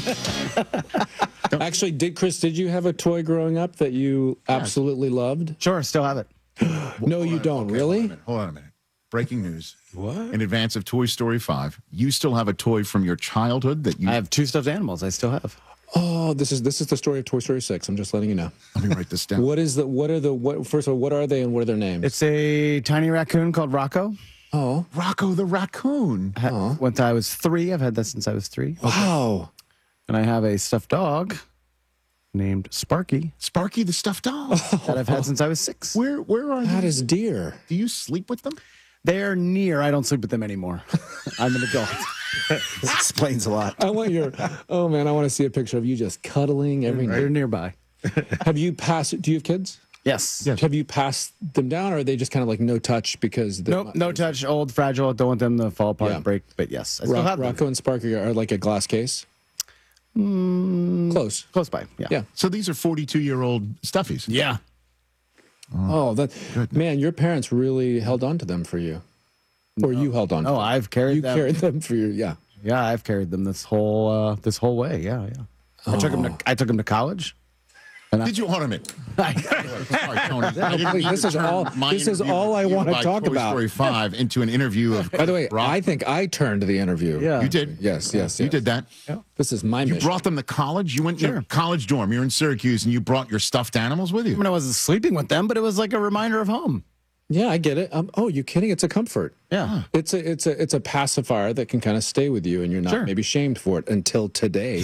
Actually, did you have a toy growing up that you absolutely loved? Sure, still have it. No, you don't. Really? Hold on a minute. Breaking news. What? In advance of Toy Story 5, you still have a toy from your childhood that you... I have 2 stuffed animals. I still have. Oh, this is the story of Toy Story 6. I'm just letting you know. Let me write this down. First of all, what are they and what are their names? It's a tiny raccoon called Rocco. Oh, Rocco the Raccoon. When I was 3, I've had that since I was 3. wow. And I have a stuffed dog named Sparky Sparky the stuffed dog. that I've had since I was 6. Where are That you? is dear. Do you sleep with them? They're near. I don't sleep with them anymore. I'm an adult. This explains a lot. I want oh man, I want to see a picture of you just cuddling every night. They're nearby. Do you have kids? Yes. Have you passed them down, or are they just kind of like no touch because Nope, no touch, old, fragile. Don't want them to fall apart, Yeah. break. But yes, I still have them. Rocco and Sparky are like a glass case? Close. Close by. Yeah. Yeah. So these are 42-year-old stuffies. Yeah. Oh, man, your parents really held on to them for you. Or you held on to Oh, them. I've carried You them. carried them for your, yeah. Yeah, I've carried them this whole way. Yeah, yeah. I took them to college. Did you hold a minute? Sorry, Tony. I didn't please, mean this to is turn all- my this is interview all I with you want to by talk Toy about. Story 5 into an interview of... By the way, Rock. I think I turned the interview. Yeah. You did? Yes. You did that. This is my You mission. brought them to college? You went to your college dorm. You're in Syracuse, and you brought your stuffed animals with I you? mean, I wasn't sleeping with them, but it was like a reminder of home. Yeah, I get it. Oh, you kidding? It's a comfort. Yeah. It's a pacifier that can kind of stay with you, and you're not Sure. maybe shamed for it until today.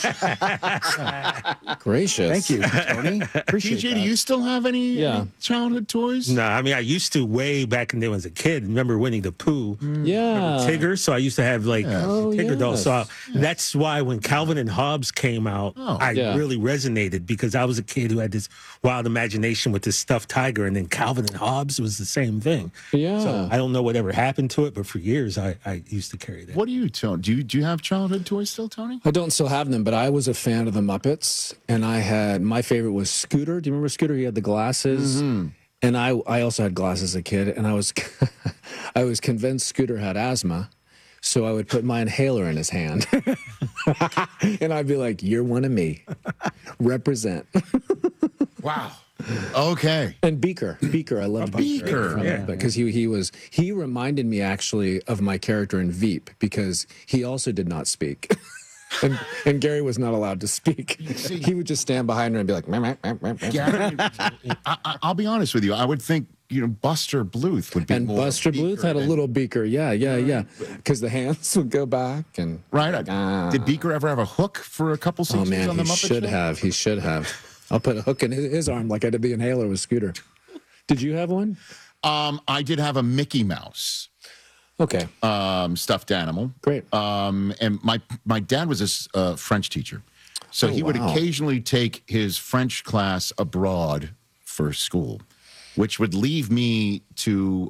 Gracious. Thank you, Tony. Appreciate TJ, that. do you still have any Yeah. childhood toys? No, I mean, I used to way back in the day when I was a kid. Remember Winnie the Pooh? Yeah. Tigger, so I used to have like Oh, Tigger dolls. yes. So that's why when Calvin and Hobbes came out, I Yeah. really resonated because I was a kid who had this wild imagination with this stuffed tiger, and then Calvin and Hobbes was the same thing. Yeah. So I don't know whatever happened to it, but for years I used to carry that. What do you, Tony? Do you have childhood toys still, Tony? I don't still have them, but I was a fan of the Muppets, and my favorite was Scooter. Do you remember Scooter? He had the glasses, and I also had glasses as a kid, and I was I was convinced Scooter had asthma, so I would put my inhaler in his hand, and I'd be like, "You're one of me, represent." Wow. Okay. And Beaker, I loved Beaker, because he reminded me actually of my character in Veep because he also did not speak. And Gary was not allowed to speak. He would just stand behind her and be like, meh, meh, meh, meh, meh. Gary, I'll be honest with you. I would think, Buster Bluth would be And more Buster Bluth had a little Beaker. Yeah. Because the hands would go back. And Right. Did Beaker ever have a hook for a couple oh, seasons man, on the he Muppet should Show? have. He should have. I'll put a hook in his arm like I did the inhaler with Scooter. Did you have one? I did have a Mickey Mouse Okay. stuffed animal. Great. And my dad was a French teacher. So he would wow. occasionally take his French class abroad for school, which would leave me to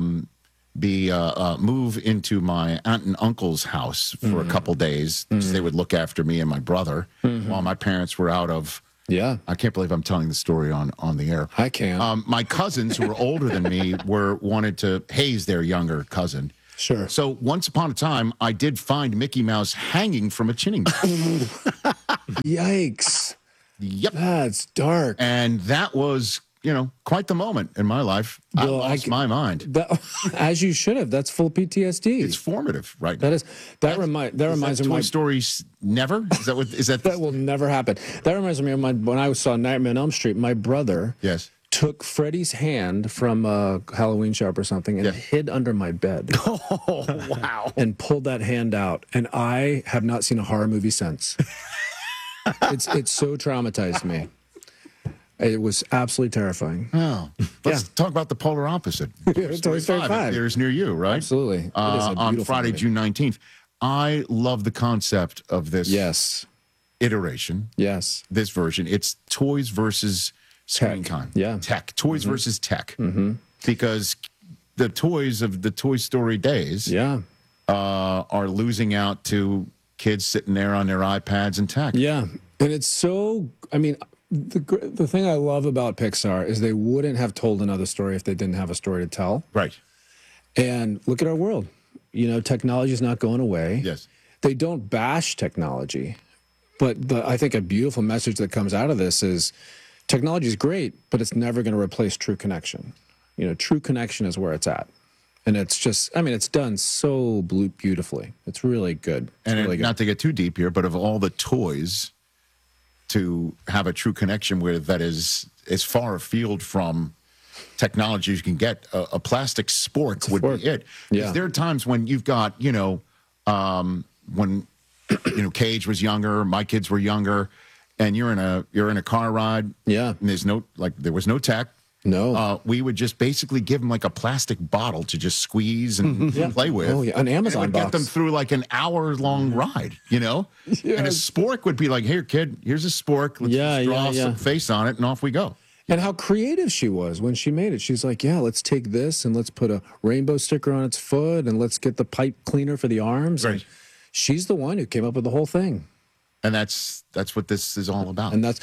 move into my aunt and uncle's house for a couple days. They would look after me and my brother while my parents were out of... Yeah. I can't believe I'm telling the story on the air. I can. My cousins, who were older than me, wanted to haze their younger cousin. Sure. So once upon a time, I did find Mickey Mouse hanging from a chinning board. Yikes. Yep. That's dark. And that was, quite the moment in my life. I Well, lost my mind. As you should have. That's full PTSD. It's formative right now. That reminds me of Toy my Story never? Is that that will never happen. That reminds me of when I saw Nightmare on Elm Street. My brother Yes. took Freddy's hand from a Halloween shop or something and Yeah. hid under my bed. Oh, wow. And pulled that hand out. And I have not seen a horror movie since. It's so traumatized me. It was absolutely terrifying. Oh. Let's talk about the polar opposite. Toy Story 5. There's near you, right? Absolutely. It is a On beautiful Friday, movie. June 19th. I love the concept of this Yes. iteration, Yes. this version. It's toys versus screen Tech. time. Yeah. Tech. Toys versus tech. Mm-hmm. Because the toys of the Toy Story days Yeah. are losing out to kids sitting there on their iPads and tech. Yeah. And it's so, the thing I love about Pixar is they wouldn't have told another story if they didn't have a story to tell. Right. And look at our world. Technology is not going away. Yes. They don't bash technology. But I think a beautiful message that comes out of this is technology is great, but it's never going to replace true connection. You know, true connection is where it's at. And it's just, I mean, it's done so beautifully. It's really good. It's And really good. not to get too deep here, but of all the toys to have a true connection with that is as far afield from technology as you can get, a plastic spork would fork. be it. Yeah. There are times when you've got, when Cage was younger, my kids were younger, and you're in a car ride. Yeah. And there was no tech. No. We would just basically give them like a plastic bottle to just squeeze and play with. Oh, yeah, an Amazon and it would get them box. through like an hour-long ride, And a spork would be like, here, kid, here's a spork. Let's Yeah, just draw yeah. some face on it, and off we go. And how creative she was when she made it. She's like, yeah, let's take this and let's put a rainbow sticker on its foot and let's get the pipe cleaner for the arms. Right. And she's the one who came up with the whole thing. And that's what this is all about. And that's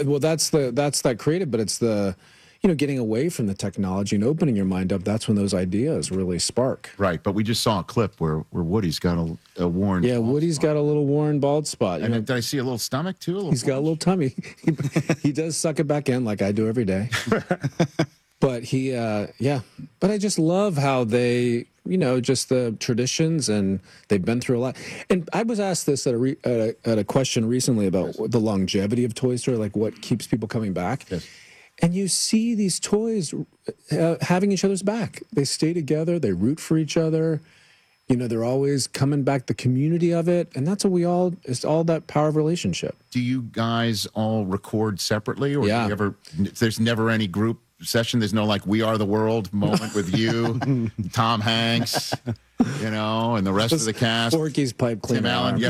that creative, but it's the, getting away from the technology and opening your mind up. That's when those ideas really spark. Right, but we just saw a clip where Woody's got a worn. Yeah, Woody's got a little worn bald spot. And did I see a little stomach too? He's got a little tummy. He does suck it back in like I do every day. But But I just love how they, just the traditions, and they've been through a lot. And I was asked this at a question recently about the longevity of Toy Story, like what keeps people coming back. Yes. And you see these toys having each other's back. They stay together. They root for each other. They're always coming back, the community of it. And that's what it's all that power of relationship. Do you guys all record separately, or Yeah. there's never any group session? There's no like "We Are the World" moment with you, Tom Hanks, and the rest of the cast. Porky's pipe cleaner. Tim Allen,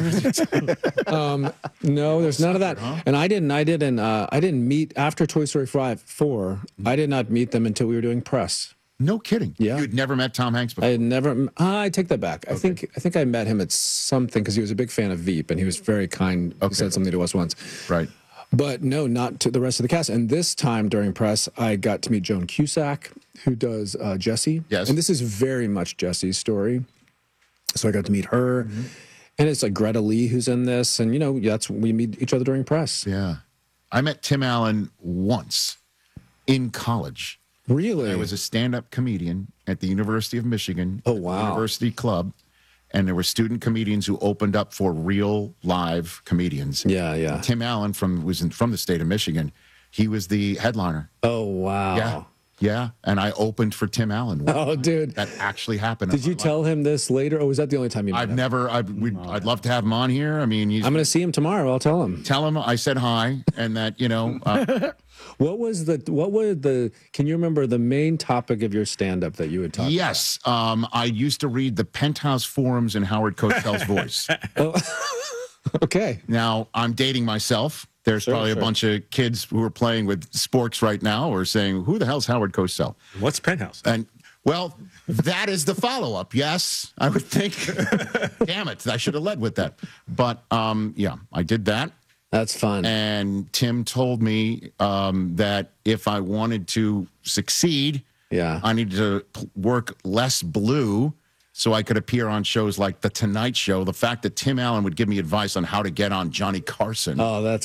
arm. yeah. No, there's none of that. And I didn't meet after Toy Story 4. I did not meet them until we were doing press. No kidding. Yeah. You'd never met Tom Hanks before. I had never. I take that back. I think I met him at something because he was a big fan of Veep and he was very kind. He said something to us once. Right. But no, not to the rest of the cast. And this time during press, I got to meet Joan Cusack, who does Jessie. Yes. And this is very much Jessie's story. So I got to meet her. Mm-hmm. And it's like Greta Lee who's in this. And, we meet each other during press. Yeah. I met Tim Allen once in college. Really? I was a stand-up comedian at the University of Michigan. Oh, wow. University Club. And there were student comedians who opened up for real live comedians. Yeah, yeah. Tim Allen from the state of Michigan. He was the headliner. Oh, wow. Yeah. Yeah. And I opened for Tim Allen. Oh, dude. That actually happened. Did you tell him this later, or was that the only time you met him? I'd love to have him on here. I mean, I'm going to see him tomorrow. I'll tell him. tell him I said hi and that, Can you remember the main topic of your stand-up that you would talk yes. I used to read the Penthouse forums in Howard Cosell's voice. about? Okay. Now, I'm dating myself. There's probably a bunch of kids who are playing with sporks right now or saying, who the hell's Howard Cosell? What's Penthouse? And, well, that is the follow-up. Yes, I would think. Damn it, I should have led with that. But, I did that. That's fun. And Tim told me that if I wanted to succeed, Yeah. I needed to work less blue so I could appear on shows like The Tonight Show. The fact that Tim Allen would give me advice on how to get on Johnny Carson. Oh, that's